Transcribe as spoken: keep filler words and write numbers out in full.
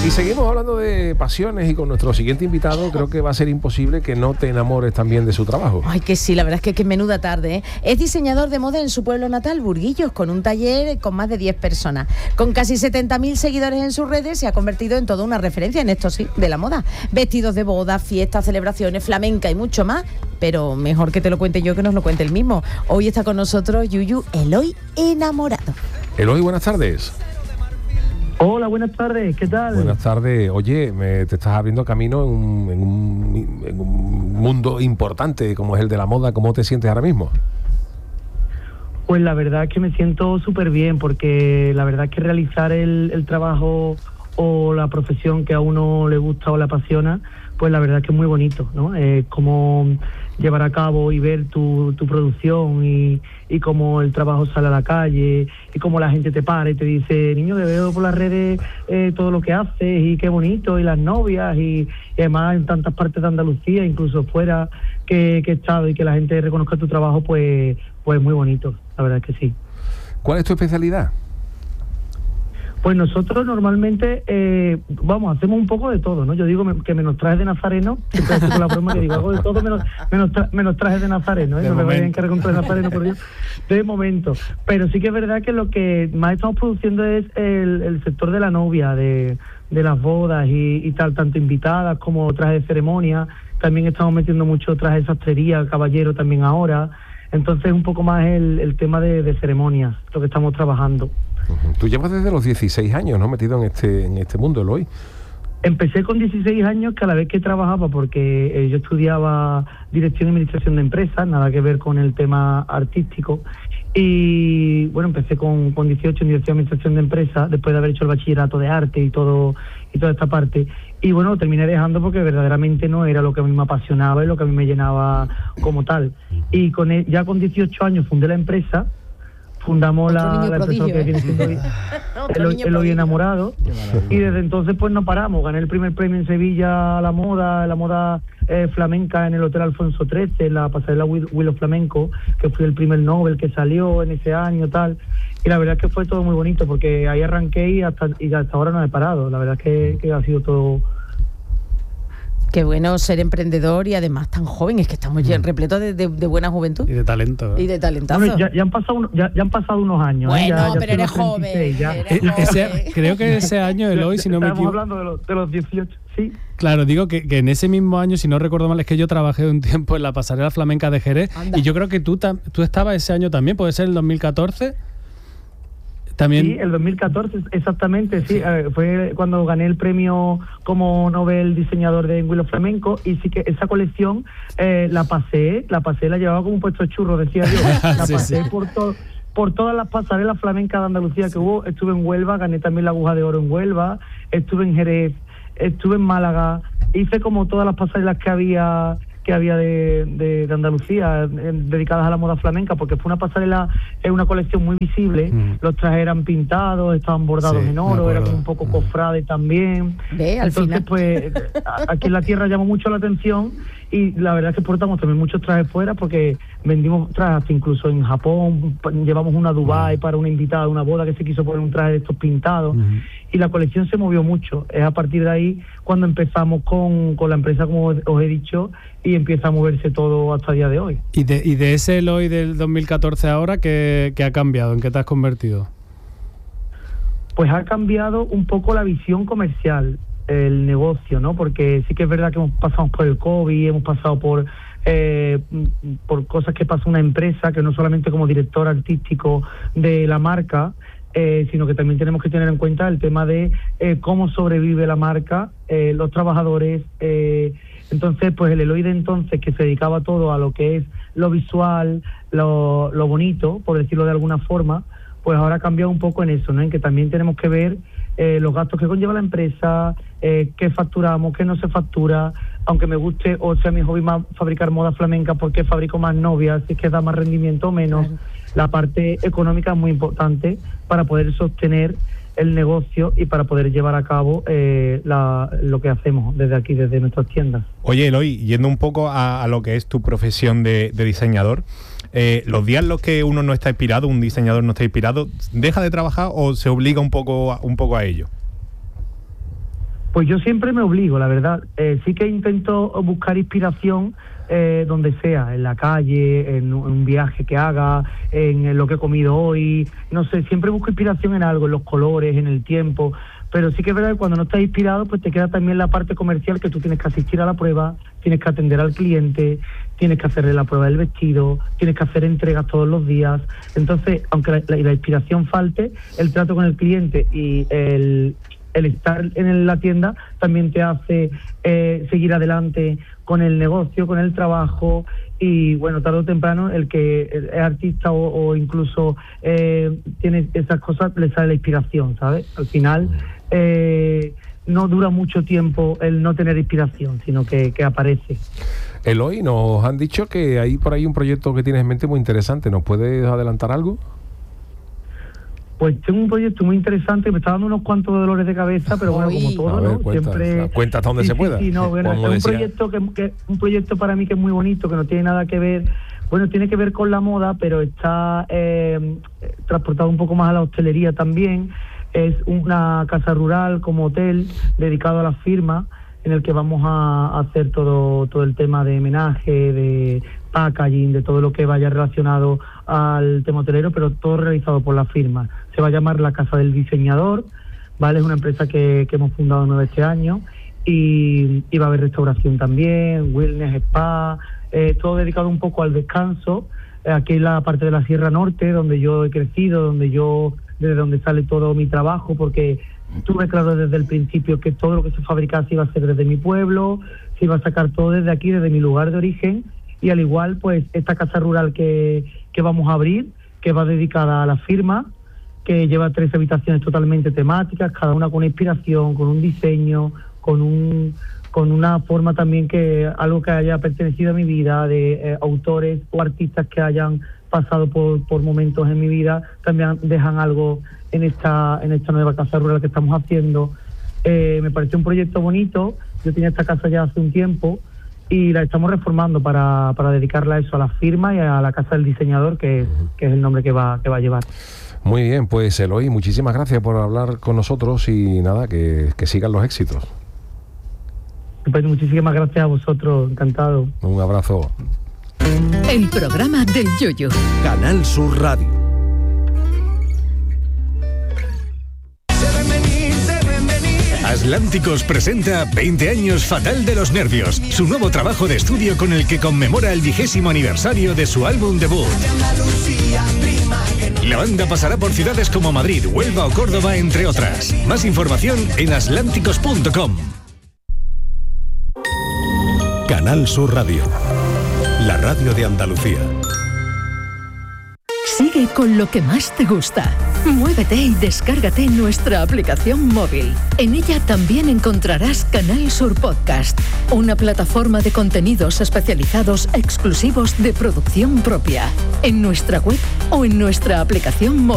Y seguimos hablando de pasiones y con nuestro siguiente invitado creo que va a ser imposible que no te enamores también de su trabajo. Ay, que sí, la verdad es que, que menuda tarde, ¿eh? Es diseñador de moda en su pueblo natal, Burguillos, con un taller con más de diez personas. Con casi setenta mil seguidores en sus redes, se ha convertido en toda una referencia en esto, sí, de la moda. Vestidos de boda, fiestas, celebraciones, flamenca y mucho más. Pero mejor que te lo cuente yo que nos lo cuente él mismo. Hoy está con nosotros Yuyu Eloy Enamorado. Eloy, buenas tardes. Hola, buenas tardes, ¿qué tal? Buenas tardes. Oye, me, te estás abriendo camino en un, en, un, en un mundo importante como es el de la moda. ¿Cómo te sientes ahora mismo? Pues la verdad es que me siento súper bien, porque la verdad es que realizar el, el trabajo o la profesión que a uno le gusta o le apasiona, pues la verdad es que es muy bonito, ¿no? Es como llevar a cabo y ver tu, tu producción y, y cómo el trabajo sale a la calle y cómo la gente te para y te dice, niño, te veo por las redes eh, todo lo que haces y qué bonito, y las novias y, y además en tantas partes de Andalucía, incluso fuera que, que he estado, y que la gente reconozca tu trabajo, pues, pues muy bonito, la verdad es que sí. ¿Cuál es tu especialidad? Pues nosotros normalmente, eh, vamos, hacemos un poco de todo, ¿no? Yo digo me, que menos trajes de nazareno, siempre hago la broma que digo, hago de todo menos, menos, tra- menos trajes de nazareno, ¿eh? De no momento. me vayan a encargar con trajes de nazareno, por Dios, de momento. Pero sí que es verdad que lo que más estamos produciendo es el, el sector de la novia, de, de las bodas y, y tal, tanto invitadas como trajes de ceremonia. También estamos metiendo mucho trajes de sastrería, caballero también ahora. Entonces un poco más el, el tema de, de ceremonias, lo que estamos trabajando. Uh-huh. Tú llevas desde los dieciséis años, ¿no?, metido en este en este mundo, Eloy. Empecé con dieciséis años, que a la vez que trabajaba, porque eh, yo estudiaba Dirección y Administración de Empresas, nada que ver con el tema artístico, y bueno, empecé con, con dieciocho en Dirección y Administración de Empresas, después de haber hecho el bachillerato de arte y todo y toda esta parte, y bueno, lo terminé dejando porque verdaderamente no era lo que a mí me apasionaba y lo que a mí me llenaba como tal. Y con el, ya con dieciocho años fundé la empresa, fundamos Otro la, niño la prodigio, empresa que ¿eh? viene siendo Otro Eloy, niño Eloy prodigio. Enamorado, y desde entonces pues no paramos. Gané el primer premio en Sevilla a la moda, la moda eh, flamenca en el Hotel Alfonso trece, la pasarela Willow Flamenco, que fue el primer Nobel que salió en ese año, tal. Y la verdad es que fue todo muy bonito, porque ahí arranqué y hasta, y hasta ahora no he parado. La verdad es que, que ha sido todo... Qué bueno ser emprendedor y además tan joven, es que estamos ya repletos de, de, de buena juventud. Y de talento, ¿verdad? Y de talentazo. Bueno, ya, ya, han pasado uno- ya, ya han pasado unos años. ¿eh? Bueno, Ya- ya pero son eres los treinta y seis, joven, ya. eres Eh, ese- joven. creo que ese año, Eloy, si no me Estábamos equivoco... hablando de los, de los dieciocho, sí. Claro, digo que, que en ese mismo año, si no recuerdo mal, es que yo trabajé un tiempo en la pasarela flamenca de Jerez. Anda. Y yo creo que tú, tam- tú estabas ese año también, puede ser el dos mil catorce. También... Sí, el dos mil catorce, exactamente, sí. Eh, fue cuando gané el premio como Nobel diseñador de Willow Flamenco, y sí que esa colección eh, la pasé, la pasé, la llevaba como un puesto de churro, decía yo. La Sí, pasé sí. por todo. Por todas las pasarelas flamencas de Andalucía que hubo. Estuve en Huelva, gané también la aguja de oro en Huelva, estuve en Jerez, estuve en Málaga, hice como todas las pasarelas que había que había de, de, de Andalucía eh, dedicadas a la moda flamenca, porque fue una pasarela, es una colección muy visible. Mm. Los trajes eran pintados, estaban bordados Sí, en me oro, era acuerdo. como un poco Mm. cofrade también. Ve, al Entonces, final. pues, a- aquí en la tierra llamó mucho la atención, y la verdad es que exportamos también muchos trajes fuera, porque vendimos trajes hasta incluso en Japón, pa- llevamos una a Dubái para una invitada de una boda que se quiso poner un traje de estos pintados, Ujú. y la colección se movió mucho. Es a partir de ahí cuando empezamos con, con la empresa, como os he dicho, y empieza a moverse todo hasta el día de hoy. Y de, y de ese Eloy del dos mil catorce ahora, ¿qué, qué ha cambiado? ¿En qué te has convertido? Pues ha cambiado un poco la visión comercial, el negocio, ¿no? Porque sí que es verdad que hemos pasado por el COVID, hemos pasado por eh, por cosas que pasa una empresa, que no solamente como director artístico de la marca, eh, sino que también tenemos que tener en cuenta el tema de eh, cómo sobrevive la marca, eh, los trabajadores. Eh, entonces, pues el Eloy de entonces, que se dedicaba todo a lo que es lo visual, lo, lo bonito, por decirlo de alguna forma, pues ahora ha cambiado un poco en eso, ¿no? En que también tenemos que ver eh, los gastos que conlleva la empresa, eh, qué facturamos, qué no se factura. Aunque me guste o sea mi hobby más fabricar moda flamenca, porque fabrico más novias, si es que da más rendimiento o menos. Claro. La parte económica es muy importante para poder sostener el negocio y para poder llevar a cabo eh, la, lo que hacemos desde aquí, desde nuestras tiendas. Oye, Eloy, yendo un poco a, a lo que es tu profesión de, de diseñador, eh, los días en los que uno no está inspirado, un diseñador no está inspirado, ¿deja de trabajar o se obliga un poco a, un poco a ello? Pues yo siempre me obligo, la verdad. Eh, sí que intento buscar inspiración eh, donde sea, en la calle, en un viaje que haga, en lo que he comido hoy. No sé, siempre busco inspiración en algo, en los colores, en el tiempo. Pero sí que es verdad que cuando no estás inspirado, pues te queda también la parte comercial, que tú tienes que asistir a la prueba, tienes que atender al cliente, tienes que hacerle la prueba del vestido, tienes que hacer entregas todos los días. Entonces, aunque la, la, la inspiración falte, el trato con el cliente y el, el estar en la tienda también te hace eh, seguir adelante con el negocio, con el trabajo. Y bueno, tarde o temprano el que es artista o, o incluso eh, tiene esas cosas, le sale la inspiración, ¿sabes? Al final eh, no dura mucho tiempo el no tener inspiración, sino que, que aparece. Eloy, nos han dicho que hay por ahí un proyecto que tienes en mente muy interesante. ¿Nos puedes adelantar algo? Pues tengo un proyecto muy interesante, me está dando unos cuantos dolores de cabeza, pero bueno, como todo, ver, ¿no? Cuenta, Siempre cuenta hasta donde sí, se sí, pueda. Sí, no, bueno, es un decía... proyecto que, que un proyecto para mí que es muy bonito, que no tiene nada que ver, bueno, tiene que ver con la moda, pero está eh, transportado un poco más a la hostelería también. Es una casa rural como hotel dedicado a las firmas, en el que vamos a hacer todo todo el tema de homenaje, de packaging, de todo lo que vaya relacionado al tema hotelero, pero todo realizado por la firma. Se va a llamar La Casa del Diseñador, ¿vale? Es una empresa que, que hemos fundado nuevo este año, y, y va a haber restauración también, wellness, spa, eh, todo dedicado un poco al descanso. Eh, aquí en la parte de la Sierra Norte, donde yo he crecido, donde yo, desde donde sale todo mi trabajo, porque tuve claro desde el principio que todo lo que se fabricase iba a ser desde mi pueblo, se iba a sacar todo desde aquí, desde mi lugar de origen. Y al igual, pues, esta casa rural que, que vamos a abrir, que va dedicada a la firma, que lleva tres habitaciones totalmente temáticas, cada una con una inspiración, con un diseño, con un con una forma también, que algo que haya pertenecido a mi vida, de eh, autores o artistas que hayan pasado por, por momentos en mi vida, también dejan algo en esta en esta nueva casa rural que estamos haciendo. Eh, me pareció un proyecto bonito. Yo tenía esta casa ya hace un tiempo y la estamos reformando para, para dedicarla a eso, a la firma y a la Casa del Diseñador, que, que es el nombre que va, que va a llevar. Muy bien, pues Eloy, muchísimas gracias por hablar con nosotros y nada, que, que sigan los éxitos. Pues muchísimas gracias a vosotros, encantado. Un abrazo. El programa del Yoyo. Canal Sur Radio. Atlánticos presenta veinte años Fatal de los Nervios, su nuevo trabajo de estudio con el que conmemora el vigésimo aniversario de su álbum debut. La banda pasará por ciudades como Madrid, Huelva o Córdoba, entre otras. Más información en atlánticos punto com. Canal Sur Radio, la radio de Andalucía. Sigue con lo que más te gusta. Muévete y descárgate nuestra aplicación móvil. En ella también encontrarás Canal Sur Podcast, una plataforma de contenidos especializados exclusivos de producción propia, en nuestra web o en nuestra aplicación móvil.